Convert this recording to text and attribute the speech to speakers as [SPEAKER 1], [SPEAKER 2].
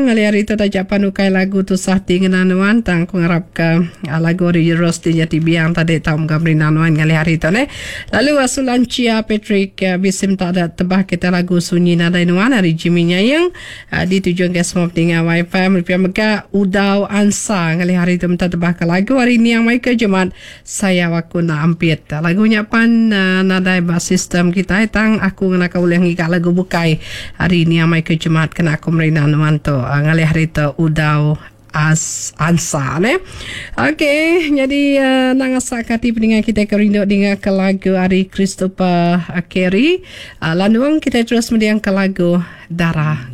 [SPEAKER 1] ngali hari tu tajak panukai lagu tu sahti ngenanuan tang ku ngarap ke lagu ri rosti jati biang tadi taum gamri nanuan ngali hari tu ne. Lalu asulan Cia Patrick bisim tak ada tebah kita lagu sunyi nada inuan hari Jimmy Nyayang di tujuan ke semua tinggal wifi meripia mega udau ansa ngali hari tu minta tebah ke lagu hari ni yang mai ke Jumat saya waku na ampit lagunya pan nada bas sistem kita tang aku ngena ka uleh ngika lagu bukai hari ni yang mai ke Jumat kena aku merina nuanto ngali hari tu udau ansa ne. Okey, jadi nangasak hati peningan kita kerindu dengan ke lagu Ari Christopher Carey. Lanuang kita terus mendiang ke lagu Darah